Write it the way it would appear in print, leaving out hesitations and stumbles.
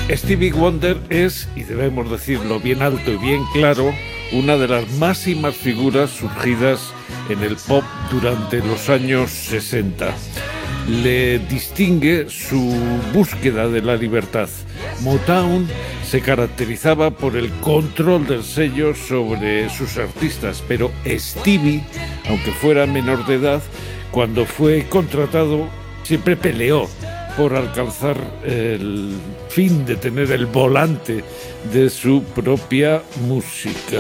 Stevie Wonder es, y debemos decirlo bien alto y bien claro, una de las máximas figuras surgidas en el pop durante los años 60. Le distingue su búsqueda de la libertad. Motown se caracterizaba por el control del sello sobre sus artistas, pero Stevie, aunque fuera menor de edad, cuando fue contratado, siempre peleó por alcanzar el fin de tener el volante de su propia música.